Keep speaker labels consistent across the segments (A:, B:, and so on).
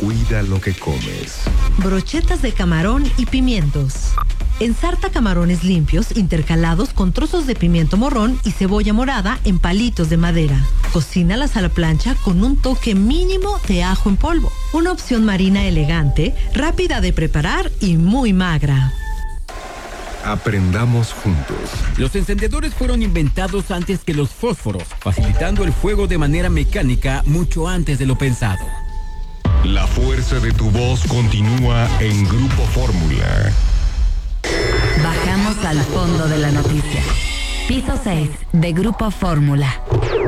A: Cuida lo que comes.
B: Brochetas de camarón y pimientos. Ensarta camarones limpios intercalados con trozos de pimiento morrón y cebolla morada en palitos de madera. Cocínalas a la plancha con un toque mínimo de ajo en polvo. Una opción marina elegante, rápida de preparar y muy magra.
A: Aprendamos juntos.
C: Los encendedores fueron inventados antes que los fósforos, facilitando el fuego de manera mecánica mucho antes de lo pensado.
A: La fuerza de tu voz continúa en Grupo Fórmula.
D: Bajamos al fondo de la noticia. Piso 6 de Grupo Fórmula.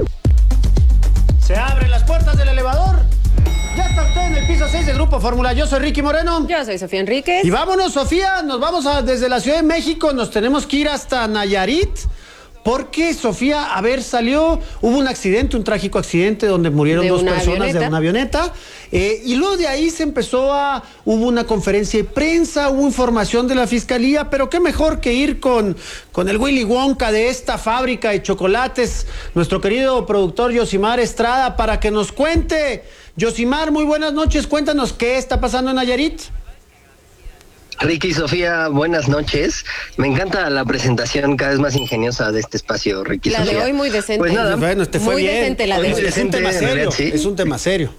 E: Se abren las puertas del elevador. Ya está usted en el piso 6 de Grupo Fórmula. Yo soy Ricky Moreno.
F: Yo soy Sofía Enríquez.
E: Y vámonos, Sofía. Nos vamos desde la Ciudad de México. Nos tenemos que ir hasta Nayarit. Porque, Sofía, hubo un accidente, un trágico accidente donde murieron dos personas de una avioneta. Y luego de ahí hubo una conferencia de prensa, hubo información de la fiscalía, pero qué mejor que ir con el Willy Wonka de esta fábrica de chocolates, nuestro querido productor Yosimar Estrada, para que nos cuente. Yosimar, muy buenas noches, cuéntanos qué está pasando en Nayarit.
G: Ricky y Sofía, buenas noches. Me encanta la presentación cada vez más ingeniosa de este espacio, Ricky y Sofía.
F: La de hoy muy decente.
G: Pues nada,
E: bueno, fue
F: muy
E: bien.
F: Decente la de hoy.
E: Es un tema serio, ¿sí? Es un tema serio.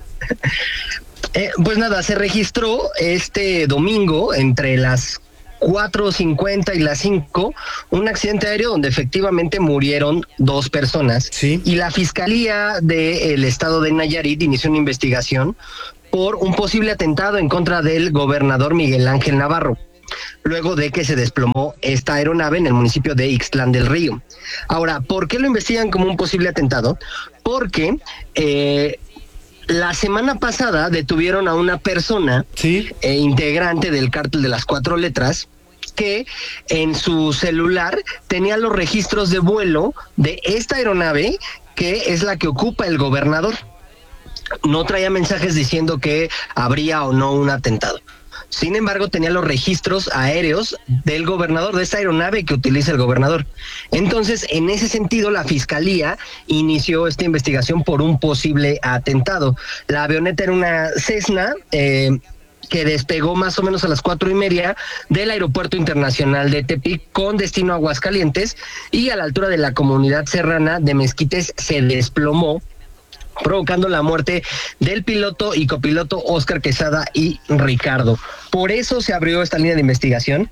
G: Pues nada, se registró este domingo entre las 4:50 y las 5 un accidente aéreo donde efectivamente murieron dos personas.
E: Sí.
G: Y la Fiscalía del Estado de Nayarit inició una investigación por un posible atentado en contra del gobernador Miguel Ángel Navarro, luego de que se desplomó esta aeronave en el municipio de Ixtlán del Río. Ahora, ¿por qué lo investigan como un posible atentado? Porque la semana pasada detuvieron a una persona,
E: ¿sí?,
G: integrante del cártel de las 4 letras, que en su celular tenía los registros de vuelo de esta aeronave, que es la que ocupa el gobernador. No traía mensajes diciendo que habría o no un atentado. Sin embargo, tenía los registros aéreos del gobernador, de esta aeronave que utiliza el gobernador. Entonces, en ese sentido, la Fiscalía inició esta investigación por un posible atentado. La avioneta era una Cessna, que despegó más o menos a las 4:30 del Aeropuerto Internacional de Tepic con destino a Aguascalientes, y a la altura de la comunidad serrana de Mezquites se desplomó, provocando la muerte del piloto y copiloto Óscar Quesada y Ricardo. Por eso se abrió esta línea de investigación.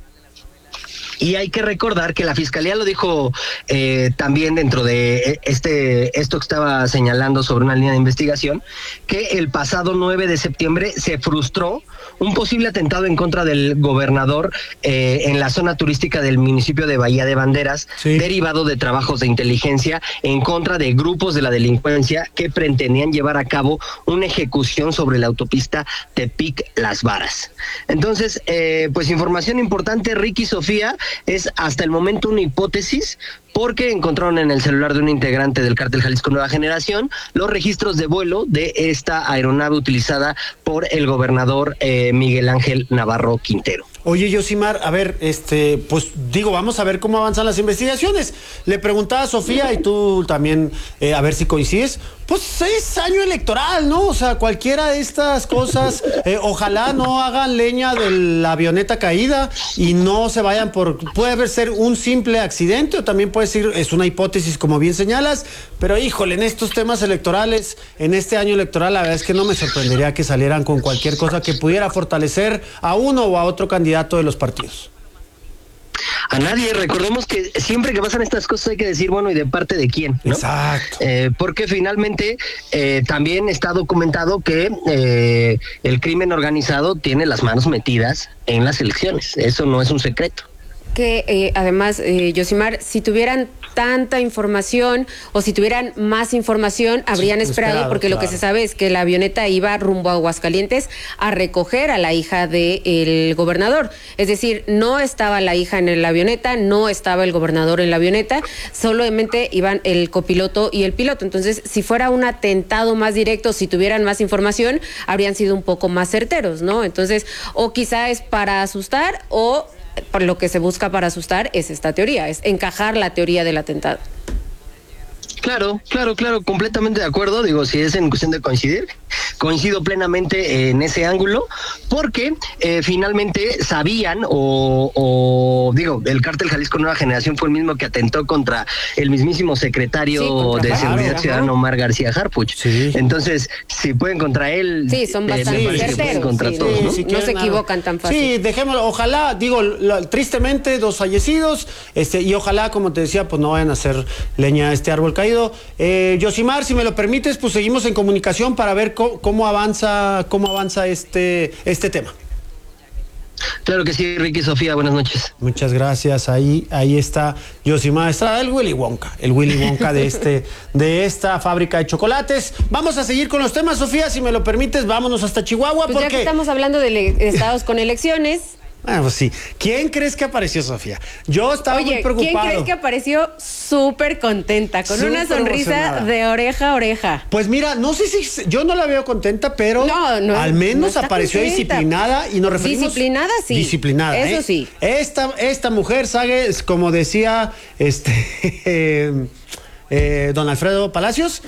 G: Y hay que recordar que la Fiscalía lo dijo también dentro de esto que estaba señalando sobre una línea de investigación, que el pasado 9 de septiembre se frustró un posible atentado en contra del gobernador en la zona turística del municipio de Bahía de Banderas, sí, derivado de trabajos de inteligencia en contra de grupos de la delincuencia que pretendían llevar a cabo una ejecución sobre la autopista Tepic-Las Varas. Entonces, pues información importante, Ricky y Sofía, es hasta el momento una hipótesis, porque encontraron en el celular de un integrante del cártel Jalisco Nueva Generación los registros de vuelo de esta aeronave utilizada por el gobernador Miguel Ángel Navarro Quintero.
E: Oye, Yosimar, a ver, pues digo, vamos a ver cómo avanzan las investigaciones. Le preguntaba a Sofía, y tú también, a ver si coincides, pues es año electoral, ¿no? O sea, cualquiera de estas cosas, ojalá no hagan leña de la avioneta caída y no se vayan puede ser un simple accidente, o también puede ser, es una hipótesis como bien señalas, pero híjole, en estos temas electorales, en este año electoral, la verdad es que no me sorprendería que salieran con cualquier cosa que pudiera fortalecer a uno o a otro candidato de los partidos.
G: A nadie. Recordemos que siempre que pasan estas cosas hay que decir, bueno, ¿y de parte de quién?, ¿no?
E: Exacto.
G: Porque finalmente también está documentado que el crimen organizado tiene las manos metidas en las elecciones. Eso no es un secreto.
F: Que además, Yosimar, si tuvieran tanta información o si tuvieran más información, habrían esperado, porque claro, lo que se sabe es que la avioneta iba rumbo a Aguascalientes a recoger a la hija del gobernador. Es decir, no estaba la hija en la avioneta, no estaba el gobernador en la avioneta, solamente iban el copiloto y el piloto. Entonces, si fuera un atentado más directo, si tuvieran más información, habrían sido un poco más certeros, ¿no? Entonces, o quizá es para asustar, o por lo que se busca para asustar es esta teoría, es encajar la teoría del atentado.
G: Claro, completamente de acuerdo. Digo, si es en cuestión de coincidir, coincido plenamente en ese ángulo, porque finalmente sabían, el Cártel Jalisco Nueva Generación fue el mismo que atentó contra el mismísimo secretario de Seguridad Ciudadana, Omar García Harfuch. Sí. Entonces, si pueden contra él,
F: sí, son bastante certeros,
G: contra todos, ¿no?
F: No se equivocan tan fácil.
E: Sí, dejémoslo, ojalá, tristemente 2 fallecidos, y ojalá, como te decía, pues no vayan a hacer leña a este árbol caído. Yosimar, si me lo permites, pues seguimos en comunicación para ver cómo avanza este tema.
G: Claro que sí, Ricky, Sofía, buenas noches.
E: Muchas gracias, ahí está Yosimar Estrada, el Willy Wonka de esta fábrica de chocolates. Vamos a seguir con los temas, Sofía, si me lo permites, vámonos hasta Chihuahua.
F: Pues ya que estamos hablando de estados con elecciones.
E: Pues sí. ¿Quién crees que apareció, Sofía? Yo estaba muy preocupado.
F: ¿Quién crees que apareció súper contenta, con una sonrisa emocionada, de oreja a oreja?
E: Pues mira, no sé si yo no la veo contenta, pero al menos apareció contenta, disciplinada, y nos referimos...
F: Disciplinada, sí.
E: Disciplinada,
F: eso sí.
E: Esta mujer, sabe, como decía don Alfredo Palacios,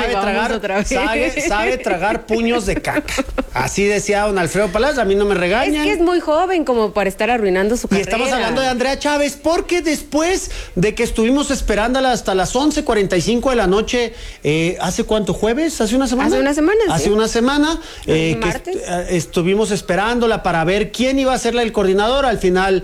E: sabe tragar puños de caca. Así decía don Alfredo Palacios, a mí no me regañan.
F: Es que es muy joven como para estar arruinando su carrera.
E: Y estamos hablando de Andrea Chávez, porque después de que estuvimos esperándola hasta las 11:45 de la noche, ¿hace cuánto? ¿Jueves? ¿Hace una semana? Hace una semana.
F: Martes.
E: Estuvimos esperándola para ver quién iba a ser el coordinador. Al final,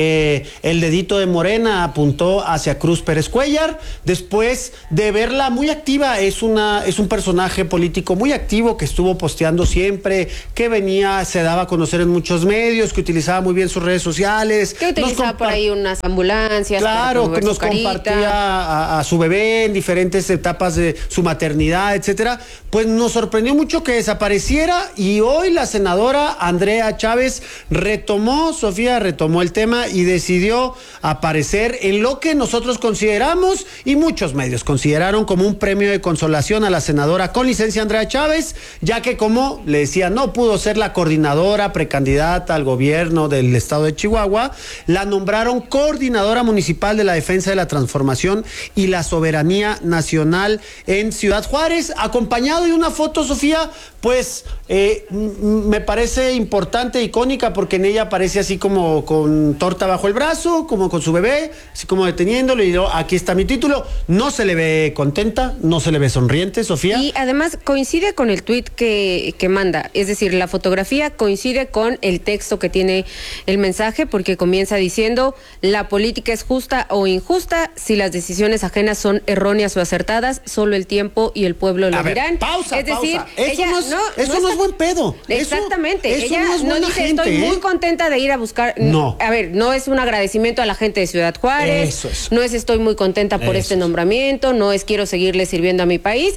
E: el dedito de Morena apuntó hacia Cruz Pérez Cuéllar. Después de verla muy activa, es un personaje político muy activo que estuvo posteando siempre, que se daba a conocer en muchos medios, que utilizaba muy bien sus redes sociales.
F: Que utilizaba por ahí unas ambulancias.
E: Claro, que nos compartía a su bebé en diferentes etapas de su maternidad, etcétera. Pues nos sorprendió mucho que desapareciera, y hoy la senadora Andrea Chávez retomó el tema y decidió aparecer en lo que nosotros consideramos, y muchos medios consideraron, como un premio de consolación a la senadora con licencia Andrea Chávez, ya que, como le decía, no pudo ser la coordinadora precandidata al gobierno del estado de Chihuahua. La nombraron coordinadora municipal de la defensa de la transformación y la soberanía nacional en Ciudad Juárez, acompañado de una foto, Sofía, pues me parece importante, icónica, porque en ella aparece así como con torta bajo el brazo, como con su bebé, así como deteniéndolo, y aquí está mi título. No se le ve contenta, no se le ve sonriente, Sofía.
F: Y además coincide con el tuit que manda, es decir, la fotografía coincide con el texto que tiene el mensaje, porque comienza diciendo: la política es justa o injusta, si las decisiones ajenas son erróneas o acertadas, solo el tiempo y el pueblo lo dirán.
E: Pausa.
F: Decir,
E: eso no es buen pedo.
F: Exactamente.
E: Ella
F: no dice
E: gente,
F: estoy muy contenta de ir a buscar.
E: No.
F: A ver, no es un agradecimiento a la gente de Ciudad Juárez.
E: Eso es.
F: No es estoy muy contenta por este nombramiento. No es quiero seguirle sirviendo a mi país.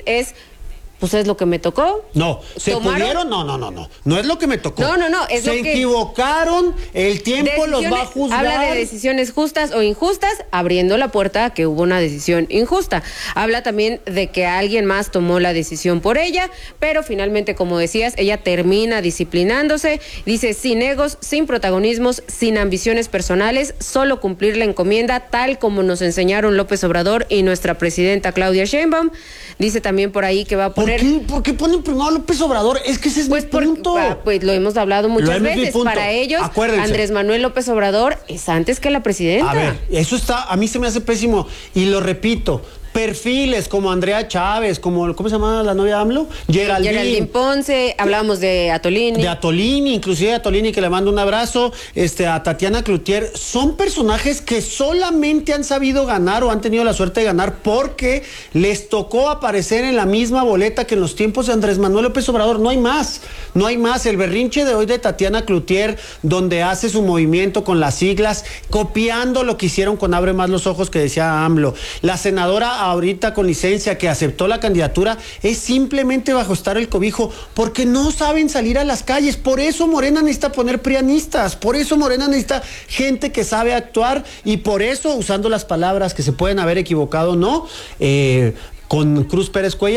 F: Pues es lo que me tocó.
E: No, pudieron, no es lo que me tocó.
F: No, es lo que...
E: Se equivocaron, el tiempo los va a juzgar.
F: Habla de decisiones justas o injustas, abriendo la puerta a que hubo una decisión injusta. Habla también de que alguien más tomó la decisión por ella, pero finalmente, como decías, ella termina disciplinándose. Dice: sin egos, sin protagonismos, sin ambiciones personales, solo cumplir la encomienda, tal como nos enseñaron López Obrador y nuestra presidenta Claudia Sheinbaum. Dice también por ahí que va a poner...
E: ¿Por qué ponen primero a López Obrador? Es que ese es mi punto.
F: Pues lo hemos hablado muchas veces. Para ellos, acuérdense, Andrés Manuel López Obrador es antes que la presidenta.
E: A ver, eso a mí se me hace pésimo. Y lo repito, perfiles como Andrea Chávez, como, ¿cómo se llama la novia de AMLO?
F: Geraldine Ponce, hablábamos de Atolini.
E: Inclusive Atolini, que le mando un abrazo, a Tatiana Cloutier. Son personajes que solamente han sabido ganar o han tenido la suerte de ganar porque les tocó aparecer en la misma boleta que en los tiempos de Andrés Manuel López Obrador. No hay más. El berrinche de hoy de Tatiana Cloutier, donde hace su movimiento con las siglas, copiando lo que hicieron con Abre Más los Ojos, que decía AMLO. La senadora ahorita con licencia, que aceptó la candidatura, es simplemente bajo estar el cobijo, porque no saben salir a las calles. Por eso Morena necesita poner prianistas, por eso Morena necesita gente que sabe actuar, y por eso, usando las palabras que se pueden haber equivocado, ¿no? Con Cruz Pérez Cuéllar,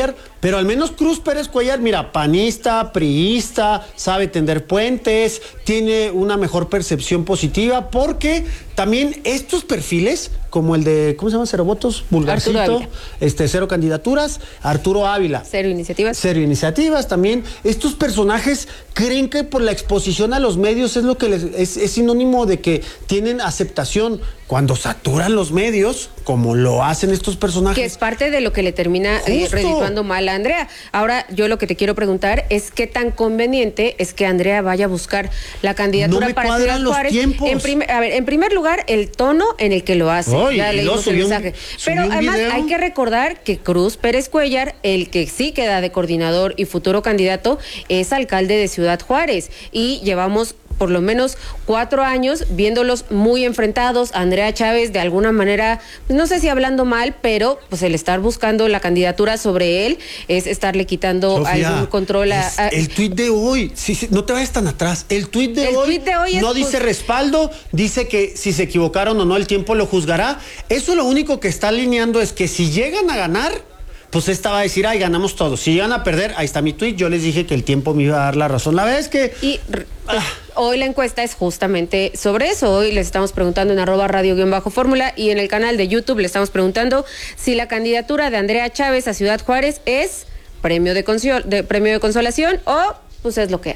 E: pero al menos Cruz Pérez Cuellar, mira, panista, priista, sabe tender puentes, tiene una mejor percepción positiva, porque también estos perfiles, como el de, ¿cómo se llama? Cero votos, Vulgarcito, cero candidaturas, Arturo Ávila.
F: Cero iniciativas.
E: Cero iniciativas también. Estos personajes creen que por la exposición a los medios es lo que es sinónimo de que tienen aceptación. Cuando saturan los medios, como lo hacen estos personajes.
F: Que es parte de lo que le termina redituando mal a Andrea. Ahora, yo lo que te quiero preguntar es qué tan conveniente es que Andrea vaya a buscar la candidatura para Ciudad Juárez. En primer lugar, el tono en el que lo hace. Ya leímos el mensaje. Pero además hay que recordar que Cruz Pérez Cuellar, el que sí queda de coordinador y futuro candidato, es alcalde de Ciudad Juárez. Y llevamos por lo menos 4 años viéndolos muy enfrentados. Andrea Chávez, de alguna manera, no sé si hablando mal, pero pues el estar buscando la candidatura sobre él es estarle quitando, Sofía, algún control a
E: el tuit de hoy, no te vayas tan atrás. El tuit de hoy no dice respaldo, dice que si se equivocaron o no, el tiempo lo juzgará. Eso lo único que está alineando es que si llegan a ganar, pues esta va a decir, ay, ganamos todos. Si llegan a perder, ahí está mi tuit, yo les dije que el tiempo me iba a dar la razón. La verdad es que...
F: Hoy la encuesta es justamente sobre eso. Hoy les estamos preguntando en @radio_fórmula y en el canal de YouTube le estamos preguntando si la candidatura de Andrea Chávez a Ciudad Juárez es premio de consolación o pues es lo que hay.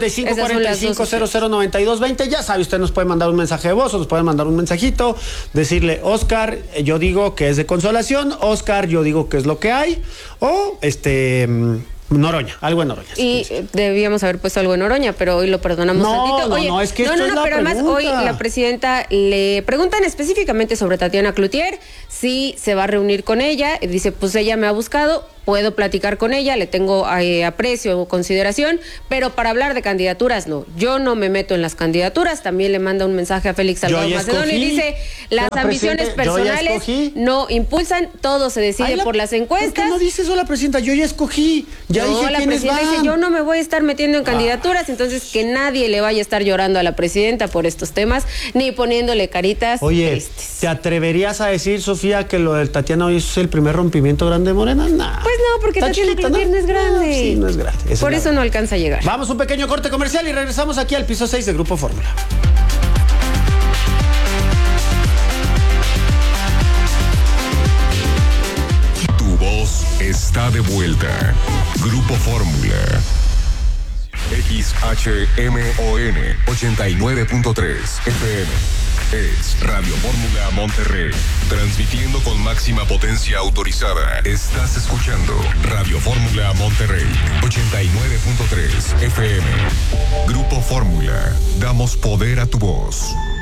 E: 5545009220. Ya sabe, usted nos puede mandar un mensaje de voz o nos puede mandar un mensajito, decirle, Oscar, yo digo que es de consolación, Oscar, yo digo que es lo que hay, o Noroña, algo en Noroña.
F: Y debíamos haber puesto algo en Noroña, pero hoy lo perdonamos tantito.
E: Oye, es que esto es la
F: pero
E: pregunta.
F: Además hoy la presidenta le preguntan específicamente sobre Tatiana Cloutier, si se va a reunir con ella, dice, pues ella me ha buscado, puedo platicar con ella, le tengo aprecio o consideración, pero para hablar de candidaturas no. Yo no me meto en las candidaturas. También le manda un mensaje a Félix Salgado Macedonio y dice, las ambiciones personales no impulsan, todo se decide por las encuestas.
E: ¿Por qué no dice eso la presidenta? Yo ya escogí, ya dije
F: la
E: quiénes
F: presidenta
E: van.
F: dice, yo no me voy a estar metiendo en candidaturas, entonces que nadie le vaya a estar llorando a la presidenta por estos temas, ni poniéndole caritas tristes.
E: ¿Te atreverías a decir, Sofía, que lo del Tatiana hoy es el primer rompimiento grande de Morena? Nah.
F: Pues no, porque Tatiana Cloutier no es grande.
E: Sí, no es grande.
F: Por eso no alcanza a llegar.
E: Vamos a un pequeño corte comercial y regresamos aquí al piso 6 de Grupo Fórmula.
A: Tu voz está de vuelta. Grupo Fórmula. XHMON 89.3 FM. Es Radio Fórmula Monterrey. Transmitiendo con máxima potencia autorizada. Estás escuchando Radio Fórmula Monterrey 89.3 FM. Grupo Fórmula. Damos poder a tu voz.